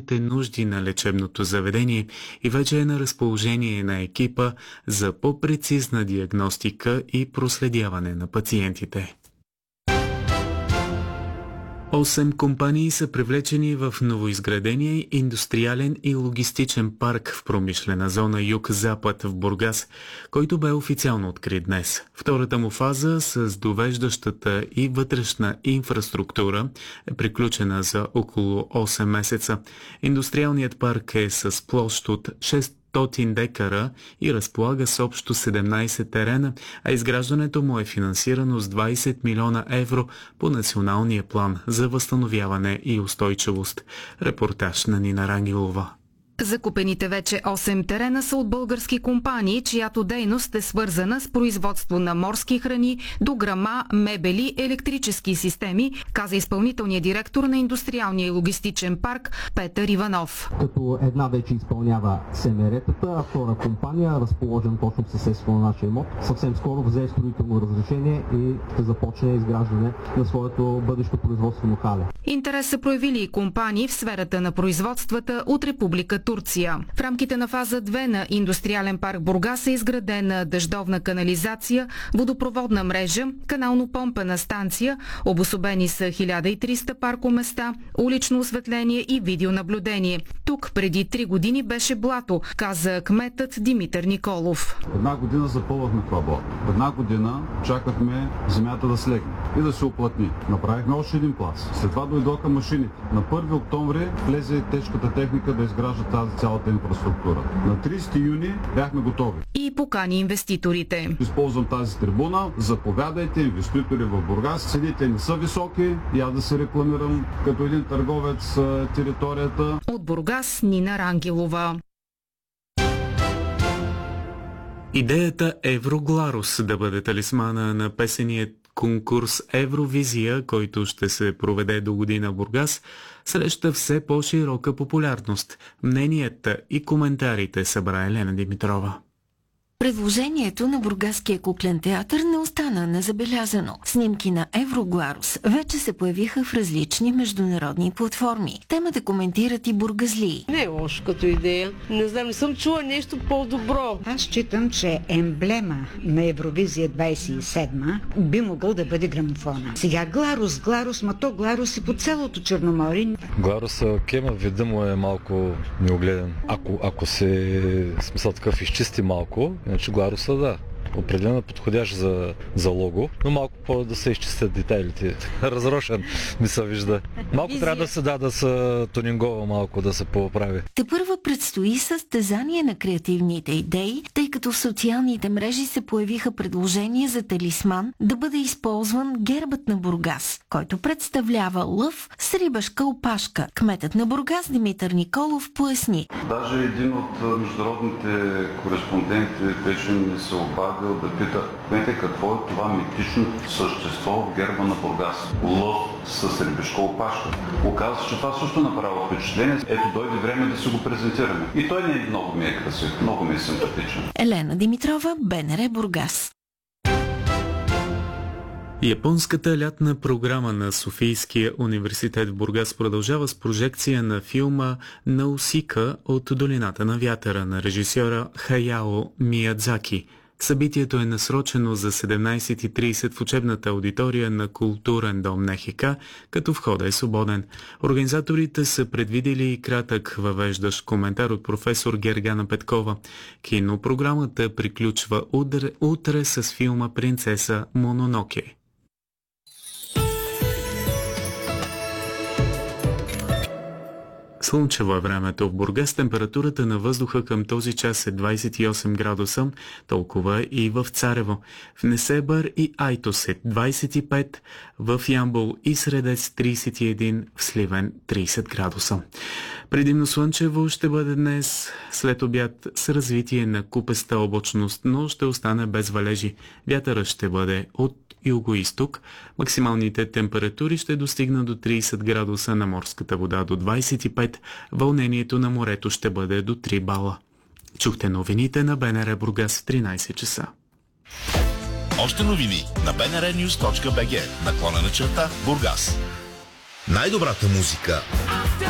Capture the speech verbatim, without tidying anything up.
специфичните нужди на лечебното заведение и вече е на разположение на екипа за по-прецизна диагностика и проследяване на пациентите. Осем компании са привлечени в новоизградения индустриален и логистичен парк в промишлена зона Юг-Запад в Бургас, който бе официално открит днес. Втората му фаза с довеждащата и вътрешна инфраструктура е приключена за около осем месеца. Индустриалният парк е с площ от шестстотин декара и разполага с общо седемнайсет терена, а изграждането му е финансирано с двайсет милиона евро по националния план за възстановяване и устойчивост. Репортаж на Нина Рангелова. Закупените вече осем терена са от български компании, чиято дейност е свързана с производство на морски храни, дограма, мебели, електрически системи, каза изпълнителният директор на индустриалния и логистичен парк Петър Иванов. Като една вече изпълнява СМР-тата, а втора компания, разположен точно в съседство на нашия имот, съвсем скоро взе строително разрешение и ще започне изграждане на своето бъдещо производствено хале. Интерес са проявили и компании в сферата на производствата от Република Турция. В рамките на фаза две на индустриален парк Бургас е изградена дъждовна канализация, водопроводна мрежа, канално-помпена станция, обособени са хиляда и триста паркоместа, улично осветление и видеонаблюдение. Тук преди три години беше блато, каза кметът Димитър Николов. Една година запълвахме това блато. Една година чакахме земята да слегне и да се оплътни. Направихме още един пласт. След това дойдоха машините. На първи октомври влезе тежката техника да изгражда тази цялата инфраструктура. На трийсети юни бяхме готови. И покани инвеститорите. Използвам тази трибуна. Заповядайте, инвеститори в Бургас. Цените не са високи. И аз да се рекламирам като един търговец територията. От Бургас Нина Рангелова. Идеята Еврогларус да бъде талисмана на песения конкурс Евровизия, който ще се проведе до година в Бургас, среща все по-широка популярност. Мненията и коментарите събра Елена Димитрова. Предложението на Бургаския куклен театър не остана незабелязано. Снимки на Еврогларус вече се появиха в различни международни платформи. Темата коментират и бургазлии. Не е лошо като идея. Не знам, не съм чула нещо по-добро. Аз считам, че емблема на Евровизия двайсет и седма би могъл да бъде грамофона. Сега Гларус, Гларус, ма то Гларус и по цялото Черноморие. Гларуса кема, вида му е малко неогледен. Ако, ако се смисъл такъв изчисти малко, иначе Гларуса да. Определено подходящ за, за лого, но малко по-да се изчистят детайлите. Разрошен ми се вижда. Малко Визия. Трябва да се да, да се тунингова малко, да се поправи. Тепърва предстои състезание на креативните идеи, тъй като в социалните мрежи се появиха предложения за талисман да бъде използван гербът на Бургас, който представлява лъв с рибашка опашка. Кметът на Бургас Димитър Николов поясни. Даже един от международните кореспонденти вече ми се обади да пита, знаете какво е това митично същество в герба на Бургас? Лъв с рибешка опашка. Оказва се, че това също направи впечатление. Ето дойде време да си го презентираме. И той не много ми е красив, много ми е симпатичен. Елена Димитрова, БНР Бургас. Японската лятна програма на Софийския университет в Бургас продължава с прожекция на филма Наусика от долината на вятъра на режисьора Хаяо Миядзаки. Събитието е насрочено за седемнайсет и трийсет в учебната аудитория на Културен дом НХК, като входа е свободен. Организаторите са предвидели и кратък въвеждащ коментар от професор Гергана Петкова. Кинопрограмата приключва утре, утре с филма Принцеса Мононоке. Слънчево е времето в Бургас. Температурата на въздуха към този час е двайсет и осем градуса, толкова и в Царево. В Несебър и Айтос е двайсет и пет, в Ямбол и Средец трийсет и един, в Сливен трийсет градуса. Предимно слънчево ще бъде днес, след обяд с развитие на купеста облачност, но ще остане без валежи. Вятърът ще бъде от юго-исток. Максималните температури ще достигнат до трийсет градуса, на морската вода до двайсет и пет, вълнението на морето ще бъде до три бала. Чухте новините на БНР Бургас в тринайсет часа. Още новини на би ен ар нюз точка би джи, наклона на черта Бургас. Най-добрата музика